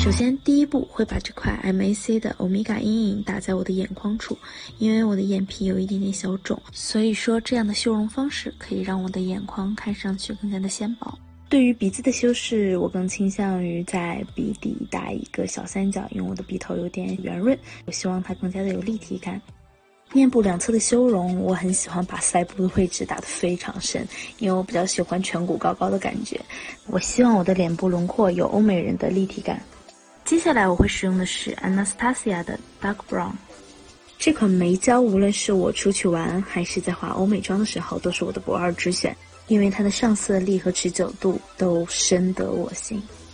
首先第一步会把这块 MAC 的欧米伽阴影打在我的眼眶处，因为我的眼皮有一点点小肿，所以说这样的修容方式可以让我的眼眶看上去更加的纤薄。对于鼻子的修饰，我更倾向于在鼻底打一个小三角，因为我的鼻头有点圆润，我希望它更加的有立体感。面部两侧的修容，我很喜欢把腮部的位置打得非常深，因为我比较喜欢颧骨高高的感觉。我希望我的脸部轮廓有欧美人的立体感。接下来我会使用的是 Anastasia 的 Dark Brown。这款眉胶无论是我出去玩还是在画欧美妆的时候，都是我的不二之选，因为它的上色力和持久度都深得我心。